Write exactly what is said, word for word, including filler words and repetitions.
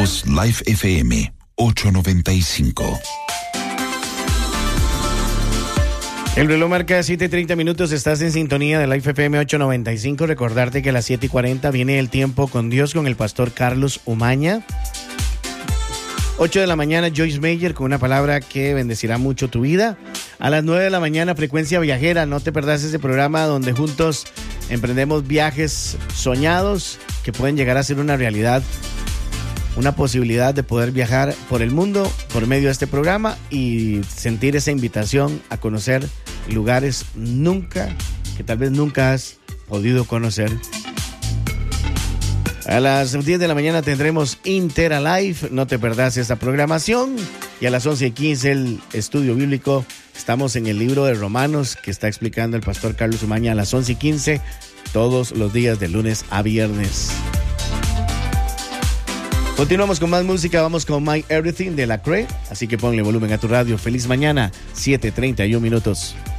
Somos Life F M ochocientos noventa y cinco. El reloj marca siete y treinta minutos, estás en sintonía de Life F M ochocientos noventa y cinco. Recordarte que a las siete y cuarenta viene El Tiempo con Dios con el pastor Carlos Umaña. ocho de la mañana, Joyce Meyer con una palabra que bendecirá mucho tu vida. A las nueve de la mañana, Frecuencia Viajera. No te perdás ese programa donde juntos emprendemos viajes soñados que pueden llegar a ser una realidad. Una posibilidad de poder viajar por el mundo por medio de este programa y sentir esa invitación a conocer lugares nunca, que tal vez nunca has podido conocer. A las diez de la mañana tendremos Interalife, no te perdás esta programación. Y a las once y quince el estudio bíblico. Estamos en el libro de Romanos que está explicando el pastor Carlos Umaña a las once y quince todos los días de lunes a viernes. Continuamos con más música, vamos con My Everything de La Cre, así que ponle volumen a tu radio. Feliz mañana, siete treinta y uno minutos.